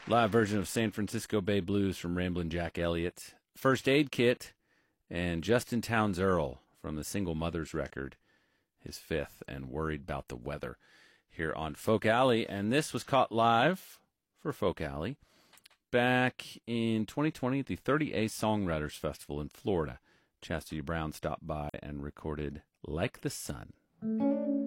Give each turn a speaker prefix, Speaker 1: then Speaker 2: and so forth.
Speaker 1: Live version of San Francisco Bay Blues from Ramblin' Jack Elliott. First Aid Kit and Justin Townes Earl from the Single Mothers record, his fifth, and Worried About the Weather, here on Folk Alley. And this was caught live for Folk Alley back in 2020 at the 30A Songwriters Festival in Florida. Chastity Brown stopped by and recorded Like the Sun.